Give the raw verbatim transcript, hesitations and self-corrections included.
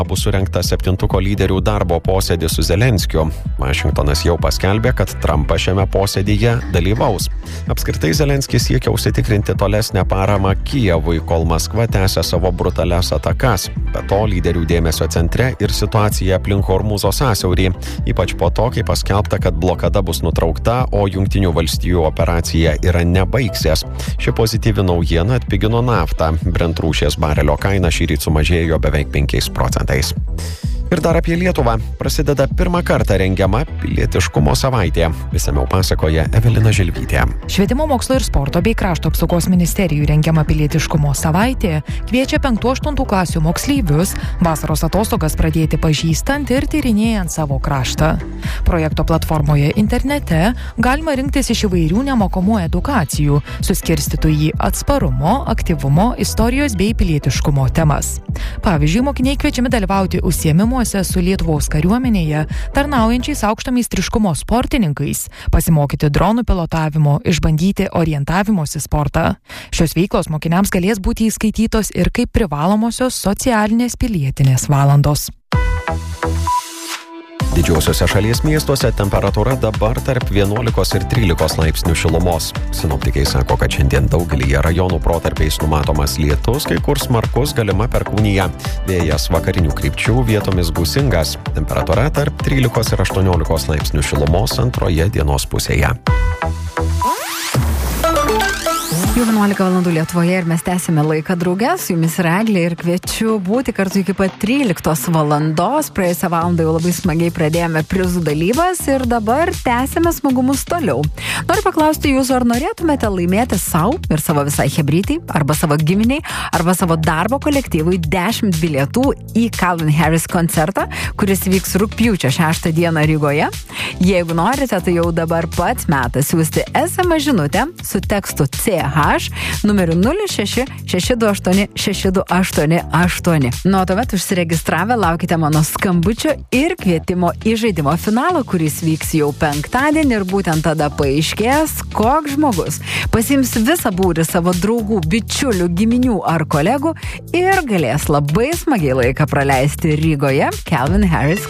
bus surengtas septintuko lyderių darbo posėdis su Zelenskiu. Vašingtonas jau paskelbė, kad Trumpas šiame posėdyje dalyvaus. Apskritai Zelenskis siekia užsitikrinti tolesnę paramą Kijevui, kol Maskva tęsia savo brutalias atakas. Be to, lyderių dėmesio centre ir situacija aplink Hormūzo sąsiaurį, ypač po to, kai paskelbta, kad blokada bus nutraukta, o Jungtinių valstijų operacija Irane baigsis. Ši pozityvi naujiena atpigino naftą. Brent rūšies barelio kaina šįryt sumažėjo beveik penkiais procentais. Ir dar apie Lietuvą. Prasideda pirmą kartą rengiama pilietiškumo savaitė. Visamiau pasakoja Evelina Želvytė. Švietimo, mokslo ir sporto bei krašto apsaugos ministerijų rengiama pilietiškumo savaitė kviečia penktų aštuntų klasių moksleivius vasaros atostogas pradėti pažįstant ir tyrinėjant savo kraštą. Projekto platformoje internete galima rinktis iš įvairių nemokamų edukacijų, suskirstytų į atsparumo, aktyvumo, istorijos bei pilietiškumo temas. Pavyzdžiui, mokiniai kviečiami dalyvauti užsiėmimuose su Lietuvos kariuomenėje tarnaujančiais aukšto meistriškumo sportininkais, pasimokyti dronų pilotavimo, išbandyti orientavimosi sportą. Šios veiklos mokiniams galės būti įskaitytos ir kaip privalomosios socialinės pilietinės valandos. Didžiausiuose šalies miestuose temperatūra dabar tarp vienuolikos ir trylikos laipsnių šilumos. Sinoptikai sako, kad šiandien daugelyje rajonų protarpiais numatomas lietus, kai kur smarkus, galima perkūnija. Vėjas vakarinių krypčių, vietomis gūsingas. Temperatūra tarp trylikos ir aštuoniolikos laipsnių šilumos antroje dienos pusėje. Jau vienuolika valandų Lietuvoje ir mes tęsime laiką drauge. Su jumis yra Eglė ir kviečiu būti kartu iki pat tryliktos valandos. Praėjusią valandą jau labai smagiai pradėjome prizų dalybas ir dabar tęsime smagumus toliau. Noriu paklausti jūsų, ar norėtumėte laimėti savo ir savo visai hebrytai, arba savo giminiai, arba savo darbo kolektyvui dešimt bilietų į Calvin Harris koncertą, kuris vyks rugpjūčio šeštą dieną Rygoje. Jeigu norite, tai jau dabar pats metas siųsti es em es žinutę su tekstu C H numeriu nulis šeši šeši du aštuoni šeši du aštuoni aštuoni. Nuo tuomet užsiregistravę laukite mano skambučio ir kvietimo į žaidimo finalą, kuris vyks jau penktadienį ir būtent tada paaiškės, koks žmogus pasiims visą būrį savo draugų, bičiulių, giminių ar kolegų ir galės labai smagiai laiką praleisti Rygoje Calvin Harris